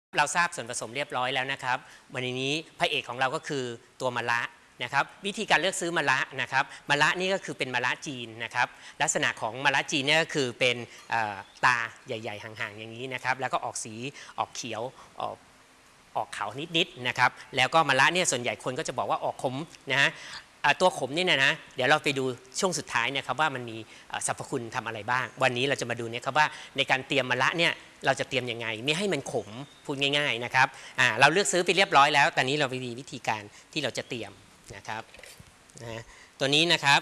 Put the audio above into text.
เราทราบส่วนผสมเรียบร้อยแล้วนะครับวันนี้พระเอกของเราก็คือตัวมะระนะครับวิธีการเลือกซื้อมะระนะครับมะระนี่ก็คือเป็นมะระจีนนะครับลักษณะของมะระจีนเนี่ยก็คือเป็นตาใหญ่ๆห่างๆอย่างนี้นะครับแล้วก็ออกสีออกเขียวออกขาวนิดๆนะครับแล้วก็มะระเนี่ยส่วนใหญ่คนก็จะบอกว่าออกขมนะฮะตัวขมนี่นะเดี๋ยวเราไปดูช่วงสุดท้ายนะครับว่ามันมีสรรพคุณทำอะไรบ้างวันนี้เราจะมาดูเนี่ยครับว่าในการเตรียมมะระเนี่ยเราจะเตรียมยังไงไม่ให้มันขมพูดง่ายๆนะครับเราเลือกซื้อไปเรียบร้อยแล้วตอนนี้เราไปดูวิธีการที่เราจะเตรียมนะครับตัวนี้นะครับ